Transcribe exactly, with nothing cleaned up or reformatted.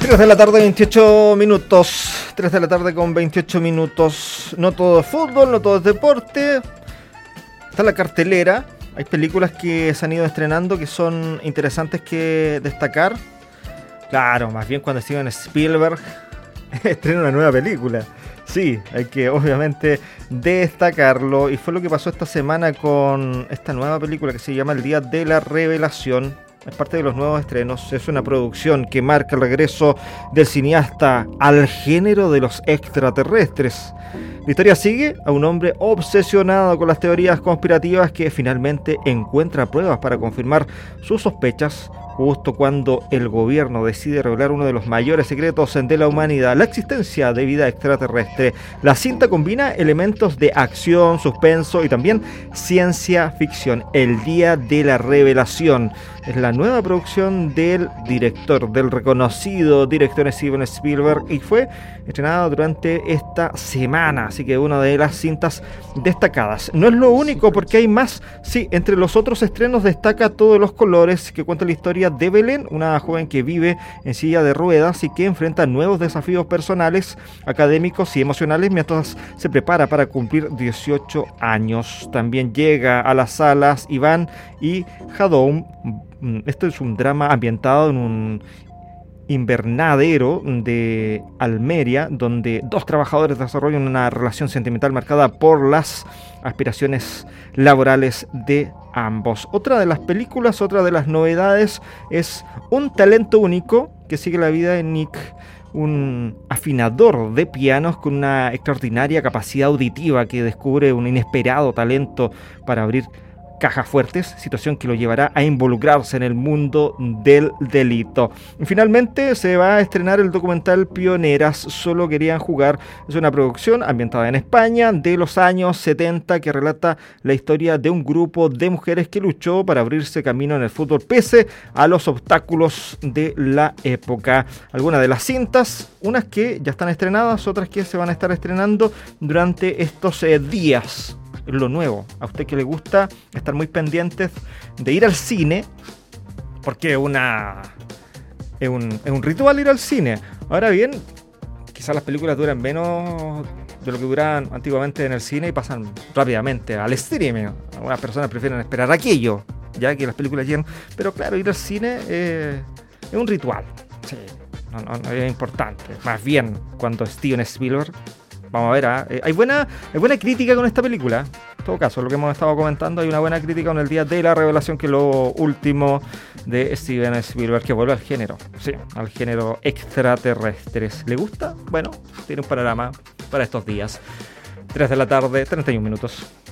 tres de la tarde, veintiocho minutos. tres de la tarde con veintiocho minutos. No todo es fútbol, no todo es deporte. Está la cartelera. Hay películas que se han ido estrenando que son interesantes que destacar. Claro, más bien cuando Steven Spielberg estrena una nueva película. Sí, hay que obviamente destacarlo. Y fue lo que pasó esta semana con esta nueva película que se llama El Día de la Revelación. Es parte de los nuevos estrenos. Es una producción que marca el regreso del cineasta al género de los extraterrestres. La historia sigue a un hombre obsesionado con las teorías conspirativas que finalmente encuentra pruebas para confirmar sus sospechas justo cuando el gobierno decide revelar uno de los mayores secretos de la humanidad, la existencia de vida extraterrestre. La cinta combina elementos de acción, suspenso y también ciencia ficción. El Día de la Revelación es la nueva producción del director, del reconocido director Steven Spielberg, y fue estrenada durante esta semana, así que una de las cintas destacadas. No es lo único, porque hay más. Sí, entre los otros estrenos destaca Todos los colores, que cuenta la historia de Belén, una joven que vive en silla de ruedas y que enfrenta nuevos desafíos personales, académicos y emocionales mientras se prepara para cumplir dieciocho años. También llega a las salas Iván y Jadón. Esto es un drama ambientado en un invernadero de Almería, donde dos trabajadores desarrollan una relación sentimental marcada por las aspiraciones laborales de ambos. Otra de las películas, otra de las novedades es Un talento único, que sigue la vida de Nick, un afinador de pianos con una extraordinaria capacidad auditiva que descubre un inesperado talento para abrir cajas fuertes, situación que lo llevará a involucrarse en el mundo del delito. Y finalmente se va a estrenar el documental Pioneras, solo querían jugar. Es una producción ambientada en España de los años setenta que relata la historia de un grupo de mujeres que luchó para abrirse camino en el fútbol pese a los obstáculos de la época. Algunas de las cintas, unas que ya están estrenadas, otras que se van a estar estrenando durante estos eh, días. Lo nuevo, a usted que le gusta estar muy pendientes de ir al cine, porque una, es, un, es un ritual ir al cine. Ahora bien, quizás las películas duran menos de lo que duraban antiguamente en el cine y pasan rápidamente al streaming. Algunas personas prefieren esperar aquello, ya que las películas llegan. Pero claro, ir al cine eh, es un ritual. Sí, no, no, no es importante. Más bien, cuando Steven Spielberg... Vamos a ver, ¿eh? Eh, hay, buena, hay buena crítica con esta película. En todo caso, lo que hemos estado comentando, hay una buena crítica con El Día de la Revelación, que es lo último de Steven Spielberg, que vuelve al género, sí, al género extraterrestres. ¿Le gusta? Bueno, tiene un panorama para estos días. tres de la tarde, treinta y un minutos.